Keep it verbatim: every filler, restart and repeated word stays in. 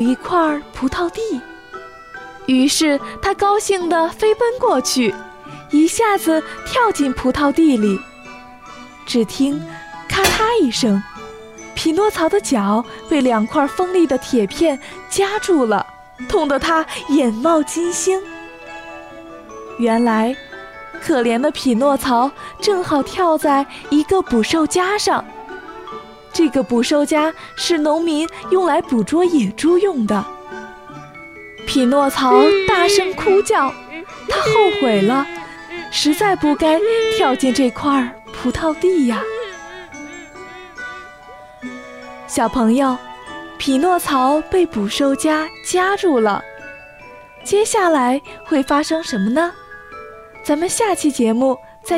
一块葡萄地。于是他高兴地飞奔过去，一下子跳进葡萄地里。只听咔嗒一声，匹诺曹的脚被两块锋利的铁片夹住了，痛得他眼冒金星。原来可怜的匹诺曹正好跳在一个捕兽夹上，这个捕兽夹是农民用来捕捉野猪用的。匹诺曹大声哭叫，他后悔了，实在不该跳进这块葡萄地呀。小朋友，匹诺曹被捕兽夹夹住了，接下来会发生什么呢？咱们下期节目